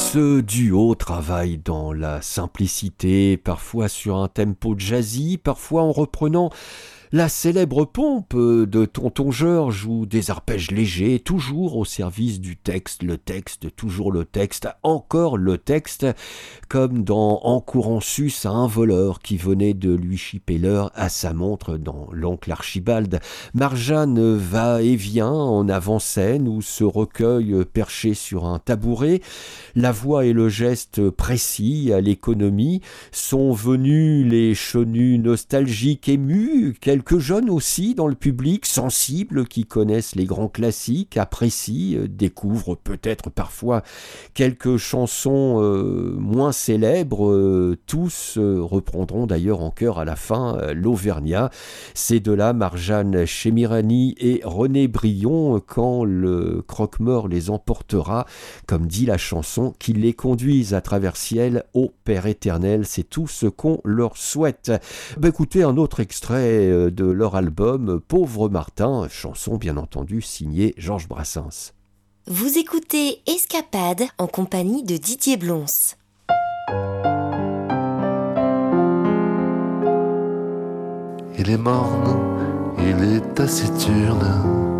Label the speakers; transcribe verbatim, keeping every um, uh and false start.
Speaker 1: Ce duo travaille dans la simplicité, parfois sur un tempo jazzy, parfois en reprenant la célèbre pompe de Tonton George ou des arpèges légers, toujours au service du texte, le texte, toujours le texte, encore le texte, comme dans En courant sus à un voleur qui venait de lui chipper l'heure à sa montre dans L'Oncle Archibald. Marjane va et vient en avant-scène ou se recueille perché sur un tabouret. La voix et le geste précis à l'économie sont venus les chenus nostalgiques émus, quelques jeunes aussi dans le public, sensibles, qui connaissent les grands classiques, apprécient, découvrent peut-être parfois quelques chansons euh, moins célèbres. Euh, tous euh, reprendront d'ailleurs en chœur à la fin euh, l'Auvergnat. Ces deux-là, Marjane Chemirani et René Brion, quand le croque-mort les emportera, comme dit la chanson, qu'ils les conduisent à travers ciel au Père éternel. C'est tout ce qu'on leur souhaite. Bah, écoutez un autre extrait de leur album Pauvre Martin, chanson bien entendu signée Georges Brassens.
Speaker 2: Vous écoutez Escapade en compagnie de Didier Blons.
Speaker 3: Il est morne, il est taciturne,